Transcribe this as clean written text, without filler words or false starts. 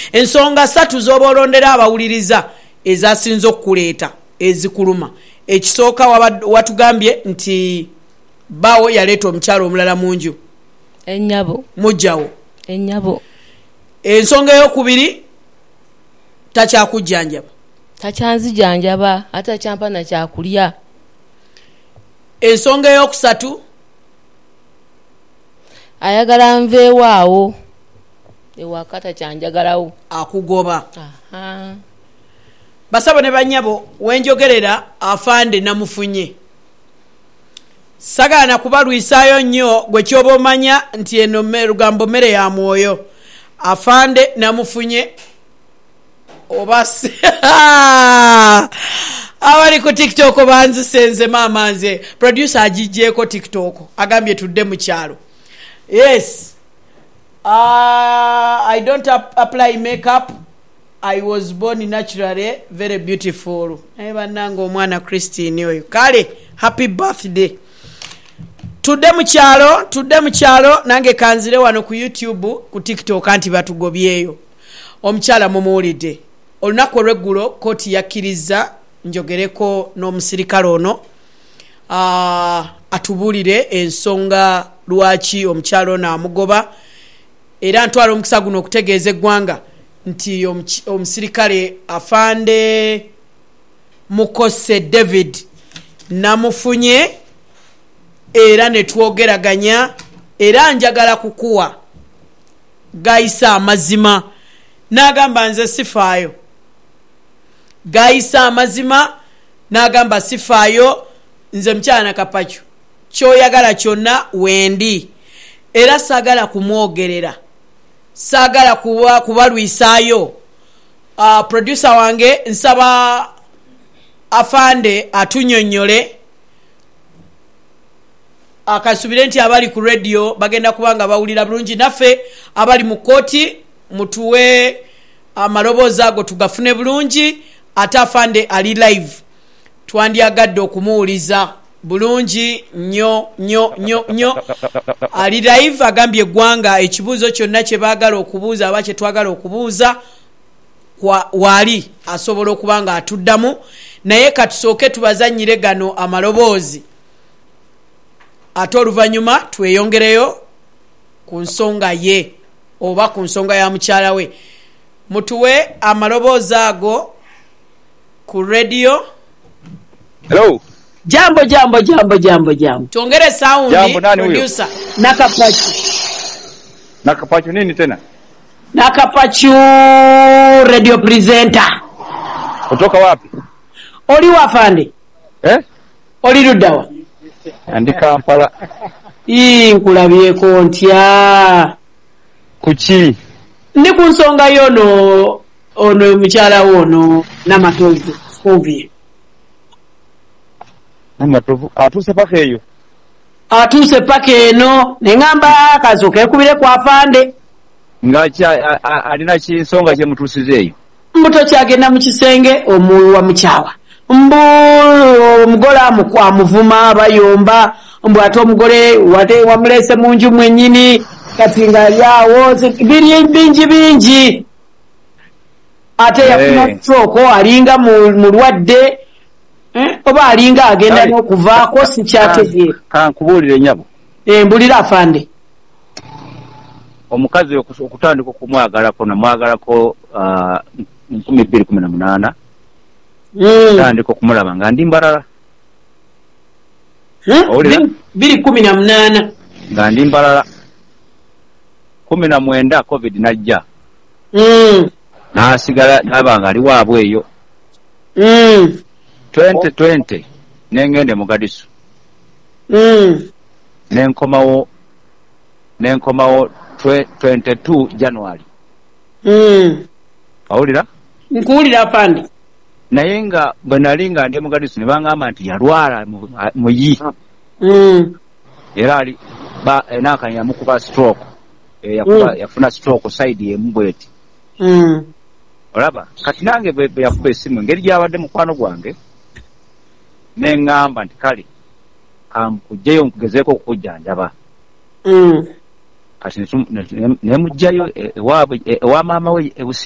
ensonga 3 zoba olondera abawuliriza ezasinze okuleeta ezikuluma. Ekisooka watugambye nti bawo yaleeta omukyalo omulala munju ennyabo mujjawo ennyabo. Ensonga ey'okubiri takyakujjanjaba takyanzijanjaba ate kyampa na kyakulya. Ensonga ey'okusatu ayagala nveewaawo ewaka takyanjagalawo akugoba. Aha. Basabo ne bannyabo wenjogerera afande namufunye sagana kubalwisaayo nnyo gwe kyoba omanya nti eno lugambo mmere ya mwoyo. Afande namufunye oba abali ku TikTok banzisenze maama nze producer agigyeko TikTok agambye tudde mu kyalo. Yes, I don't apply makeup. I was born naturally very beautiful. Bannanga omwana Christine oyo kale happy birthday. Tudde mu kyalo nange kanzire wano ku YouTube ku TikTok anti batugobyeyo. Omukyala mumuwulidde olunaku olweggulo kooti yakkiriza njogereko n'omusirikale ono atubulire ensonga lwaki omukyalo ono amugoba era ntwala omukisa guno okutegeeza eggwanga nti omusirikale afande Mukose David namufunye era ne twogeraganya era njagala kukuwa gayisa amazima n'agamba nze sifaayo. Gayisa amazima n'agamba sifaayo nze mukyala Nakapacu kyoyagala kyonna wendi era saagala kumwogerera saagala kubalwisaayo. Producer wange nsaba afande atunyonyole akasubire nti abali ku radio bagenda kubanga bawulira bulungi naffe abali mu kooti mutuwe amaloboozi ago tugafune bulungi ate afande ali live twandyagadde okumuwuliza bulungi nnyo ali live agambye eggwanga ekibuuzo kyonna kye baagala okubuuza aba kye twagala okubuuza wali asobola okuba nga atuddamu naye katusooke tubazannyire gano amaloboozi ate oluvannyuma tweyongereyo ku nsonga ye oba ku nsonga ya mukyala we. Mutuwe amaloboozi ago ku radio. Hello. Jambo. Tongere sound producer. Nakapacu nini tena? Nakapacu radio presenter. Kutoka wapi? Oli wafande? Oli Ludawa. Andika Kampala. Nkulabyeko ntya. Kuki? Ndi ku nsonga yono ono mukyala wono Namatovu Ovie. Namatovu atuse paka eyo. Atuse paka eno nengamba kazoke kubire kwa fande. Ngachi alina kinsonga kye mutusize eyo. Mbuto kyagenda mu kisenge omuwi wa mukyawa. Omugole amuvuma bayomba mbu ate omugole wate wamulese munju mwennyini katinga lyawo biri bingi ate yafuna stroke alinga mulwadde oba alinga agenda n'okuvaako si kyategeera. Kankubuulire nyabo. Mbulira afande. Omukazi okutandika okumwagalako namwagalako 2018. Tandika okumulaba nga ndi mbalala. 2018 nga ndi mbalala. 19 COVID najja. Nasigala nabanga ali waabwe eyo. 2020 nengende Mogadishu. Nenkomawo 22 January. Awulira? Nkuwulira afande. Naye nga bwe nalinga ndi Mogadishu ne bangamba nti yalwala muyi. Era ali enakanya mukuba stroke. Yafuna stroke side embweti. Olaba kati nange bwe yakuba esimu engeri gyabadde mukwano gwange nengamba nti kale kankujjayo nkugezeeko okukujjanjaba. Kati nemujjayo ewa maama we